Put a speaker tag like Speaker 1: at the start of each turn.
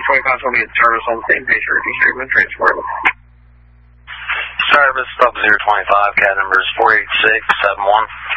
Speaker 1: 025 will be in service on the same page for treatment transport.
Speaker 2: Service, stop 025, cat number is 48671.